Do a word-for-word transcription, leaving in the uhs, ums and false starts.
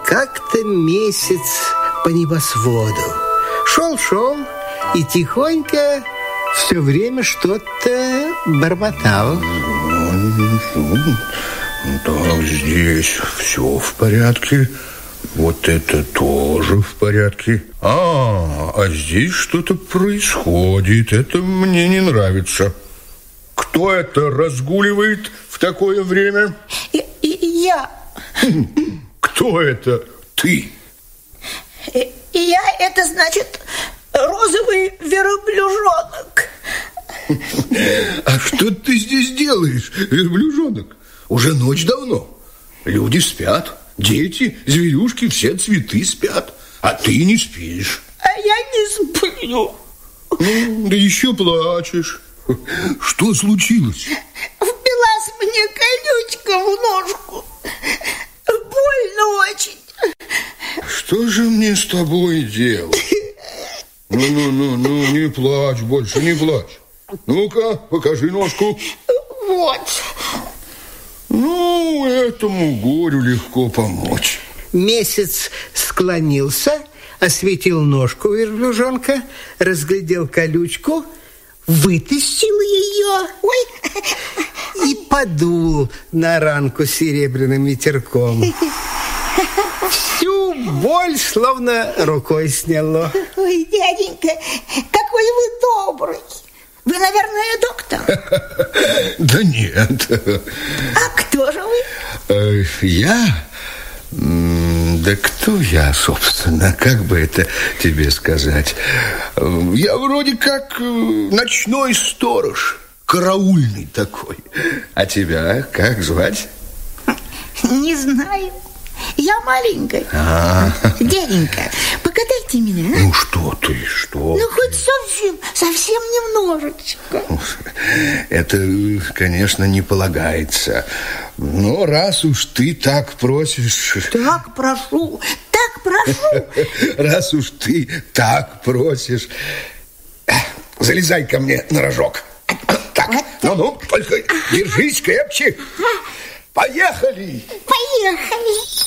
Как-то месяц по небосводу шел-шел и тихонько все время что-то бормотал. Так, здесь все в порядке. Вот это тоже в порядке. А, а здесь что-то происходит. Это мне не нравится. Кто это разгуливает в такое время? И, и, я. Кто это? Ты. И, и я, это значит, розовый верблюжонок. А что ты здесь делаешь, верблюжонок? Уже ночь давно. Люди спят. Дети, зверюшки, все цветы спят. А ты не спишь. А я не сплю. Ну, да еще плачешь. Что случилось? Впилась мне колючка в ножку. Больно очень. Что же мне с тобой делать? Ну-ну-ну, не плачь больше, не плачь. Ну-ка, покажи ножку. Вот. Ну, этому горю легко помочь. Месяц склонился, осветил ножку верблюжонка, разглядел колючку, вытащил ее, ой, и подул на ранку серебряным ветерком. Всю боль словно рукой сняло. Ой, дяденька, какой вы добрый. Вы, наверное, доктор? Да нет. А кто же вы? Я? Да кто я, собственно? Как бы это тебе сказать? Я вроде как ночной сторож, караульный такой. А тебя как звать? Не знаю. Я маленькая. А. Дяденька, покатайте меня. А? Ну что ты, что? Ну хоть совсем, совсем немножечко. Это, конечно, не полагается. Но раз уж ты так просишь... Так прошу, так прошу. Раз уж ты так просишь, залезай ко мне на рожок. Так, ну-ну, только держись крепче. Поехали! Поехали!